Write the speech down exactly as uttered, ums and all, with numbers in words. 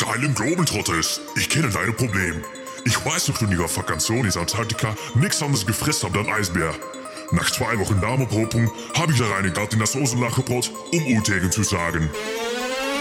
geilen Globetrotters, ich kenne deine Probleme. Ich weiß noch, du in ihrer Vakantion in Antarktika nichts anderes gefressen habt als Eisbär. Nach zwei Wochen Darmopopung habe ich da rein in das Osenlachgebrot, um Utegen zu sagen.